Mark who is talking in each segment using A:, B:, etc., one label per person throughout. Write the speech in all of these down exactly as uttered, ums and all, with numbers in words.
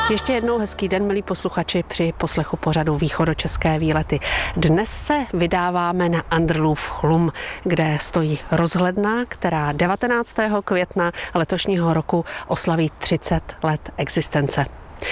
A: Ještě jednou hezký den, milí posluchači, při poslechu pořadu Východočeské výlety. Dnes se vydáváme na Andrlův chlum, kde stojí rozhledna, která devatenáctého května letošního roku oslaví třicet let existence.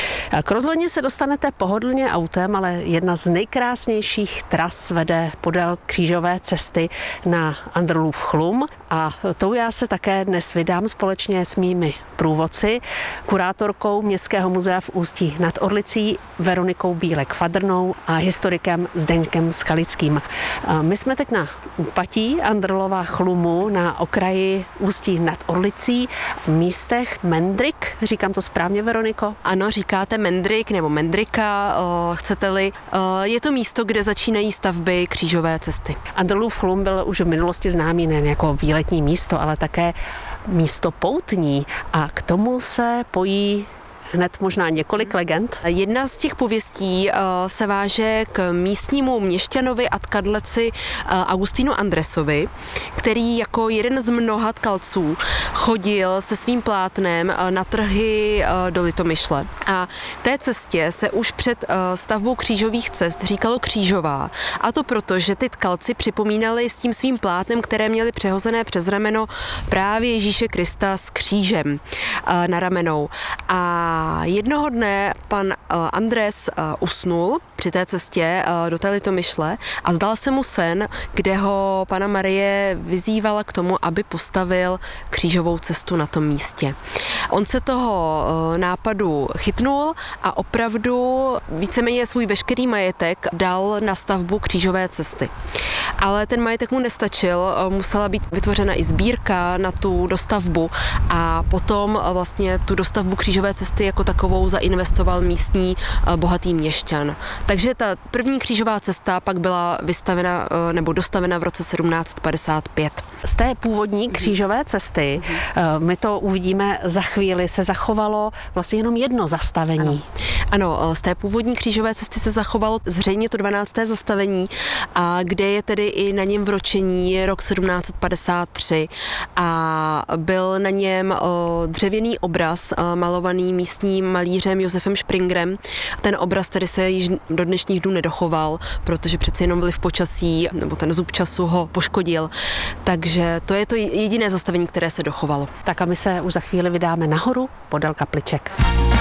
A: K rozhledně se dostanete pohodlně autem, ale jedna z nejkrásnějších tras vede podél křížové cesty na Andrlův chlum a tou já se také dnes vydám společně s mými průvodci, kurátorkou Městského muzea v Ústí nad Orlicí Veronikou Bílek-Fadrnou a historikem Zdeňkem Skalickým. My jsme teď na úpatí Andrlova chlumu na okraji Ústí nad Orlicí v místech Mendrik, říkám to správně, Veroniko?
B: Ano, říkáte Mendrik nebo Mendrika, chcete-li. Je to místo, kde začínají stavby křížové cesty.
A: Andrlův chlum byl už v minulosti známý nejen jako výletní místo, ale také místo poutní a k tomu se pojí hned možná několik legend.
B: Jedna z těch pověstí uh, se váže k místnímu měšťanovi a tkadleci uh, Augustínu Andresovi, který jako jeden z mnoha tkalců chodil se svým plátnem uh, na trhy uh, do Litomyšle. A té cestě se už před uh, stavbou křížových cest říkalo křížová. A to proto, že ty tkalci připomínali s tím svým plátnem, které měli přehozené přes rameno právě Ježíše Krista s křížem uh, na ramenou. A A jednoho dne pan Andres usnul při té cestě do té Litomyšle a zdal se mu sen, kde ho Panna Marie vyzývala k tomu, aby postavil křížovou cestu na tom místě. On se toho nápadu chytnul a opravdu víceméně svůj veškerý majetek dal na stavbu křížové cesty. Ale ten majetek mu nestačil, musela být vytvořena i sbírka na tu dostavbu a potom vlastně tu dostavbu křížové cesty jako takovou zainvestoval místní bohatý měšťan. Takže ta první křížová cesta pak byla vystavena nebo dostavena v roce sedmnáct padesát pět.
A: Z té původní křížové cesty, my to uvidíme za chvíli, se zachovalo vlastně jenom jedno zastavení.
B: Ano, ano, z té původní křížové cesty se zachovalo zřejmě to dvanácté zastavení, a kde je tedy i na něm vročení rok sedmnáct padesát tři a byl na něm dřevěný obraz malovaný místním malířem Josefem Springerem. Ten obraz tedy se již do dnešních dnů nedochoval, protože přece jenom vliv počasí nebo ten zub času ho poškodil. Takže to je to jediné zastavení, které se dochovalo.
A: Tak a my se už za chvíli vydáme nahoru podél kapliček.